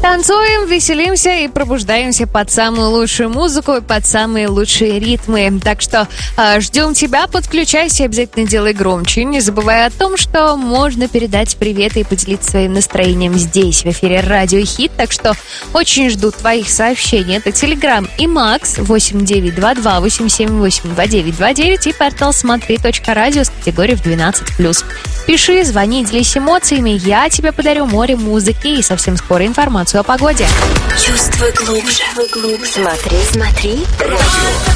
Танцуем, веселимся и пробуждаемся под самую лучшую музыку и под самые лучшие ритмы. Так что ждем тебя, подключайся, обязательно делай громче. Не забывай о том, что можно передать привет и поделиться своим настроением здесь, в эфире Радио Хит. Так что очень жду твоих сообщений. Это Telegram и Макс 8922-878-2929 и портал смотри.радио с категорией в 12+. Пиши, звони, делись эмоциями. Я тебе подарю море музыки и совсем скоро информацию о погоде. Чувствуй глубже. Смотри. Радио